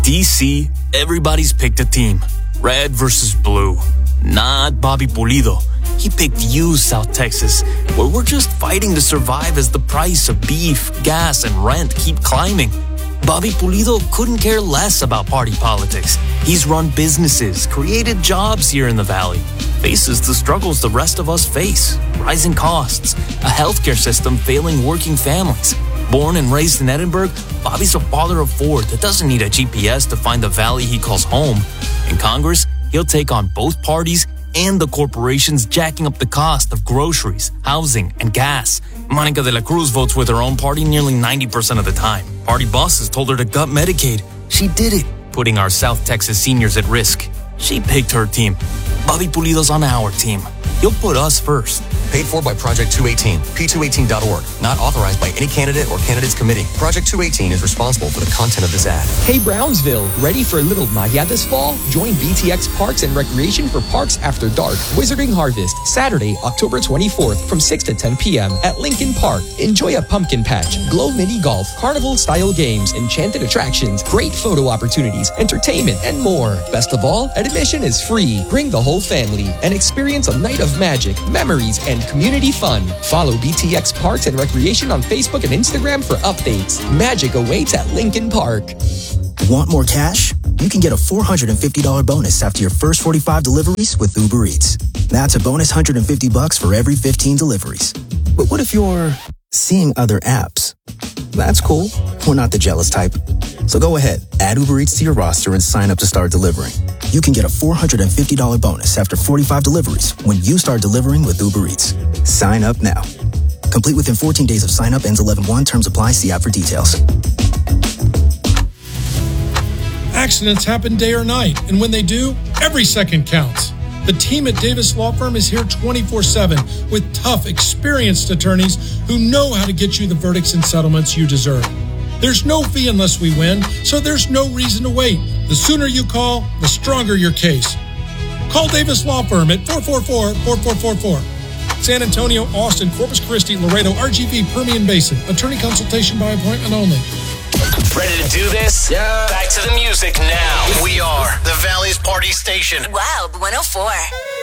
DC, everybody's picked a team. Red versus blue. Not Bobby Pulido. He picked you, South Texas, where we're just fighting to survive as the price of beef, gas, and rent keep climbing. Bobby Pulido couldn't care less about party politics. He's run businesses, created jobs here in the Valley, faces the struggles the rest of us face, rising costs, a healthcare system failing working families. Born and raised in Edinburgh, Bobby's a father of four that doesn't need a GPS to find the valley he calls home. In Congress, he'll take on both parties and the corporations jacking up the cost of groceries, housing, and gas. Monica de la Cruz votes with her own party nearly 90% of the time. Party bosses told her to gut Medicaid. She did it, putting our South Texas seniors at risk. She picked her team. Bobby Pulido's on our team. He'll put us first. Paid for by Project 218, p218.org. Not authorized by any candidate or candidates committee. Project 218 is responsible for the content of this ad. Hey Brownsville, ready for a little Maya this fall? Join BTX Parks and Recreation for Parks After Dark Wizarding Harvest, Saturday, October 24th from 6 to 10 p.m. at Lincoln Park. Enjoy a pumpkin patch, glow mini golf, carnival-style games, enchanted attractions, great photo opportunities, entertainment, and more. Best of all, admission is free. Bring the whole family and experience a night of magic, memories, and community fun. Follow BTX Parks and Recreation on Facebook and Instagram for updates. Magic awaits at Lincoln Park. Want more cash? You can get a $450 bonus after your first 45 deliveries with Uber Eats. That's a bonus $150 for every 15 deliveries. But what if you're seeing other apps? That's cool. We're not the jealous type. So go ahead, add Uber Eats to your roster and sign up to start delivering. You can get a $450 bonus after 45 deliveries when you start delivering with Uber Eats. Sign up now. Complete within 14 days of sign up, ends 11/1. Terms apply. See app for details. Accidents happen day or night, and when they do, every second counts. The team at Davis Law Firm is here 24/7 with tough, experienced attorneys who know how to get you the verdicts and settlements you deserve. There's no fee unless we win, so there's no reason to wait. The sooner you call, the stronger your case. Call Davis Law Firm at 444-4444. San Antonio, Austin, Corpus Christi, Laredo, RGV, Permian Basin. Attorney consultation by appointment only. Ready to do this? Yeah. Back to the music now. We are the Valley's Party Station. Wild 104.